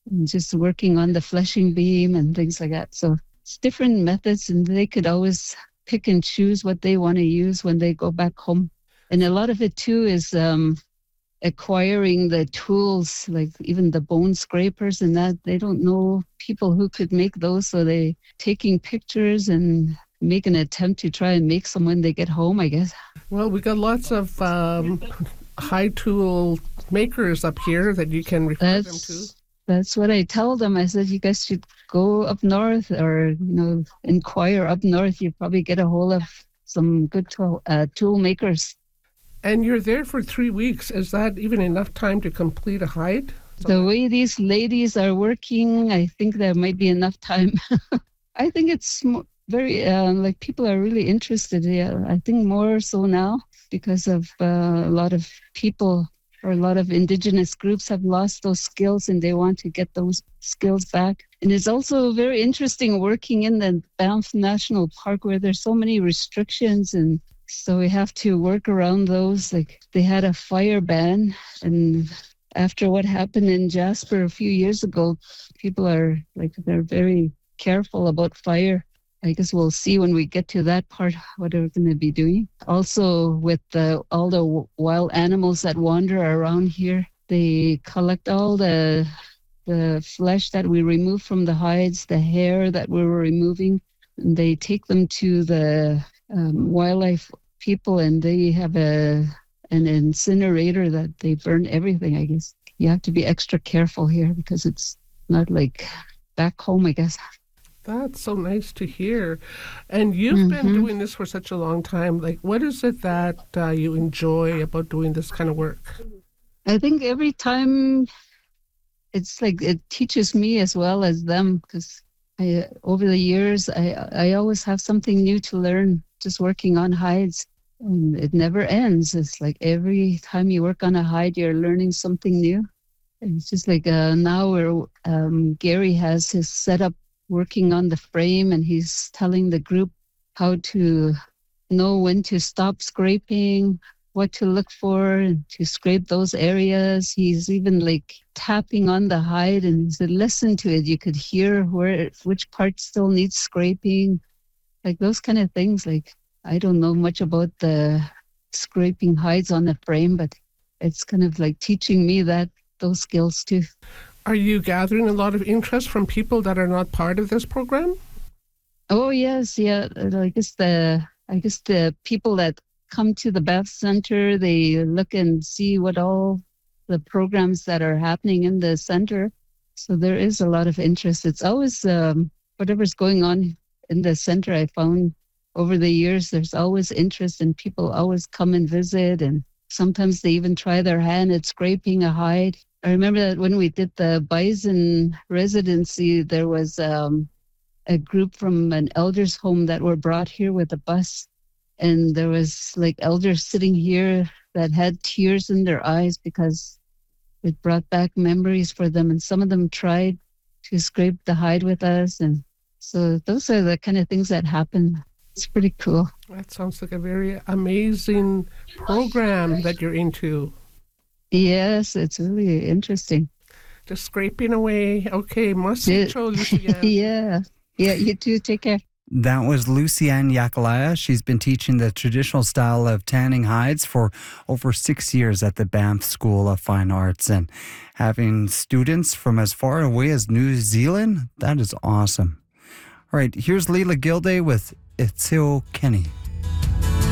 and just working on the fleshing beam and things like that. So it's different methods, and they could always pick and choose what they want to use when they go back home. And a lot of it too is acquiring the tools, like even the bone scrapers and that. They don't know people who could make those, so they taking pictures and make an attempt to try and make some when they get home, I guess. Well, we got lots of high tool makers up here that you can refer them to. That's what I tell them. I said, you guys should go up north, or inquire up north. You probably get a hold of some good tool makers. And you're there for 3 weeks. Is that even enough time to complete a hide? The way these ladies are working, I think there might be enough time. I think it's very, people are really interested. Yeah, I think more so now because of a lot of people or a lot of Indigenous groups have lost those skills and they want to get those skills back. And it's also very interesting working in the Banff National Park where there's so many restrictions, and so we have to work around those. Like they had a fire ban, and after what happened in Jasper a few years ago, people are they're very careful about fire. I guess we'll see when we get to that part what we're going to be doing. Also, with all the wild animals that wander around here, they collect all the flesh that we remove from the hides, the hair that we were removing, and they take them to the wildlife people, and they have an incinerator that they burn everything, I guess. You have to be extra careful here because it's not like back home, I guess. That's so nice to hear. And you've been doing this for such a long time. Like, what is it that you enjoy about doing this kind of work? I think every time it's like it teaches me as well as them, because over the years, I always have something new to learn just working on hides. And it never ends. It's like every time you work on a hide, you're learning something new. And it's just like now where Gary has his setup working on the frame, and he's telling the group how to know when to stop scraping, what to look for, and to scrape those areas. He's even tapping on the hide, and to listen to it, you could hear which part still needs scraping, like those kind of things. Like, I don't know much about the scraping hides on the frame, but it's kind of like teaching me those skills too. Are you gathering a lot of interest from people that are not part of this program? Oh yes, yeah. I guess the people that come to the Banff Center, they look and see what all the programs that are happening in the center. So there is a lot of interest. It's always whatever's going on in the center. I found over the years, there's always interest, and people always come and visit, and sometimes they even try their hand at scraping a hide. I remember that when we did the bison residency, there was a group from an elders home that were brought here with a bus. And there was elders sitting here that had tears in their eyes because it brought back memories for them. And some of them tried to scrape the hide with us. And so those are the kind of things that happen. It's pretty cool. That sounds like a very amazing program that you're into. Yes, it's really interesting. Just scraping away. Okay, Masicho, Lucianne. Yeah, you too. Take care. That was Lucianne Yakalaya. She's been teaching the traditional style of tanning hides for over 6 years at the Banff School of Fine Arts, and having students from as far away as New Zealand. That is awesome. All right, here's Leela Gilday with Itzel Kenny.